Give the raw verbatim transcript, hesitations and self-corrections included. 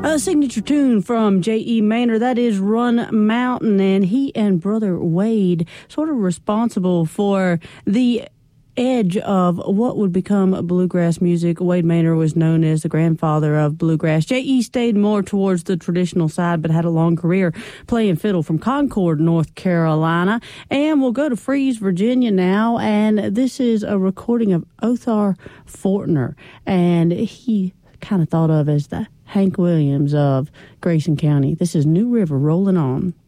A signature tune from J E. Maynard, that is Run Mountain, and he and Brother Wade sort of responsible for the edge of what would become bluegrass music. Wade Maynard was known as the grandfather of bluegrass. J E stayed more towards the traditional side, but had a long career playing fiddle from Concord, North Carolina. And we'll go to Freeze, Virginia now, and this is a recording of Othar Fortner, and he kind of thought of as the Hank Williams of Grayson County. This is New River Rolling On.